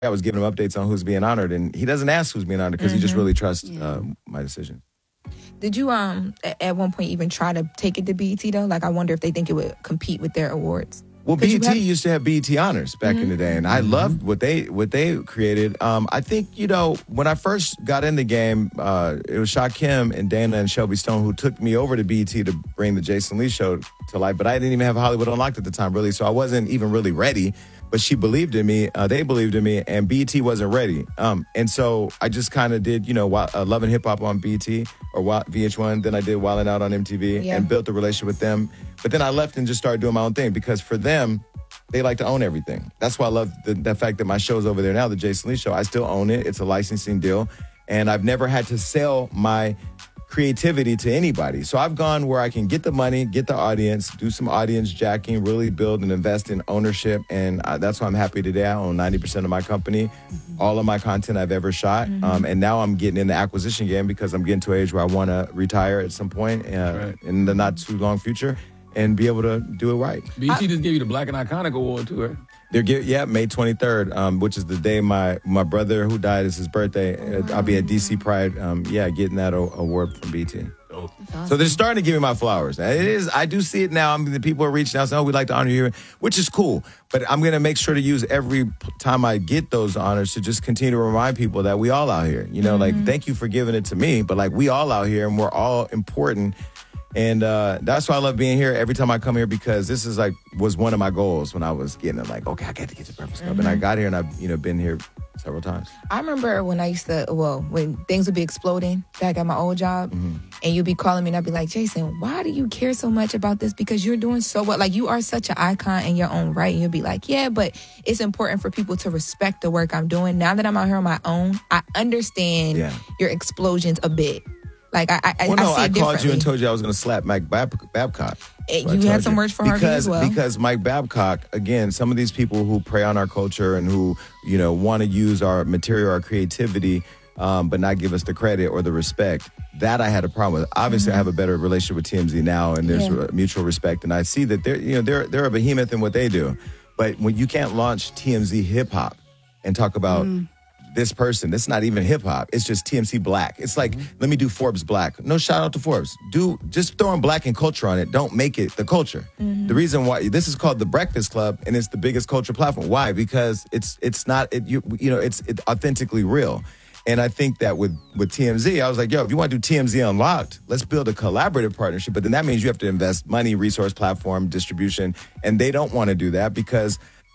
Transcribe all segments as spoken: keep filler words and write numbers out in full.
I was giving him updates on who's being honored, and he doesn't ask who's being honored because mm-hmm. he just really trusts yeah. uh, my decision. Did you um at one point even try to take it to B E T though? Like, I wonder if they think it would compete with their awards. Well, B E T have... used to have B E T honors back mm-hmm. in the day, and I mm-hmm. loved what they what they created. Um, I think, you know, when I first got in the game, uh, it was Sha Kim and Dana and Shelby Stone who took me over to B E T to bring the Jason Lee show to life. But I didn't even have Hollywood Unlocked at the time, really, so I wasn't even really ready. But she believed in me. Uh, they believed in me, and B E T wasn't ready. Um, and so I just kind of did, you know, uh, Love and Hip Hop on B E T or V H one. Then I did Wildin' Out on M T V yeah. and built a relationship with them. But then I left and just started doing my own thing because for them, they like to own everything. That's why I love the, the fact that my show's over there now, the Jason Lee Show. I still own it. It's a licensing deal. And I've never had to sell my creativity to anybody. So I've gone where I can get the money, get the audience, do some audience jacking, really build and invest in ownership. And I, that's why I'm happy today. I own ninety percent of my company, mm-hmm. all of my content I've ever shot. Mm-hmm. Um, and now I'm getting in the acquisition game because I'm getting to an age where I want to retire at some point uh, right. in the not too long future and be able to do it right. B E T just gave you the Black and Iconic Award too, right? They're give, yeah, May twenty-third, um, which is the day my my brother who died is his birthday. Oh. I'll be at D C Pride, um, yeah, getting that o- award from B E T. Awesome. So they're starting to give me my flowers. It is. I do see it now. I mean, the people are reaching out saying, "Oh, we'd like to honor you," which is cool. But I'm going to make sure to use every time I get those honors to just continue to remind people that we all out here. You know, mm-hmm. like, thank you for giving it to me, but like we all out here and we're all important. And uh, that's why I love being here every time I come here because this is like was one of my goals when I was getting it. Like, okay, I got to get to Breakfast Club, mm-hmm. and I got here and I've you know been here several times. I remember when I used to, well, when things would be exploding back at my old job, mm-hmm. and you'd be calling me and I'd be like, Jason, why do you care so much about this? Because you're doing so well. Like, you are such an icon in your own right. And you'd be like, yeah, but it's important for people to respect the work I'm doing. Now that I'm out here on my own, I understand yeah. your explosions a bit. Like, I, I, well, no, I, see I called you and told you I was going to slap Mike Bab- Babcock. It, you had some words for Harvey because, as well. Because Mike Babcock, again, some of these people who prey on our culture and who, you know, want to use our material, our creativity, um, but not give us the credit or the respect, that I had a problem with. Obviously, mm-hmm. I have a better relationship with T M Z now, and there's yeah. mutual respect, and I see that they're, you know, they're they're a behemoth in what they do. But when you can't launch T M Z hip hop and talk about mm. this person, that's not even hip hop. It's just T M Z Black. It's like, mm-hmm. let me do Forbes Black. No, shout out to Forbes. Do just throwing black and culture on it. Don't make it the culture. Mm-hmm. The reason why this is called the Breakfast Club and it's the biggest culture platform. Why? Because it's it's not it you you know it's it's authentically real. And I think that with with T M Z, I was like, yo, if you want to do T M Z Unlocked, let's build a collaborative partnership. But then that means you have to invest money, resource, platform, distribution, and they don't want to do that because.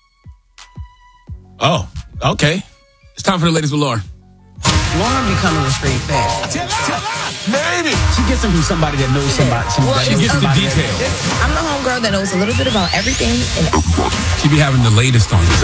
Oh, okay. It's time for the ladies with Lauren. Lauren be coming with straight facts. Tell her, tell her. Made it. She gets them from somebody that knows somebody. somebody well, she gets the details. I'm the homegirl that knows a little bit about everything. And she be having the latest on you.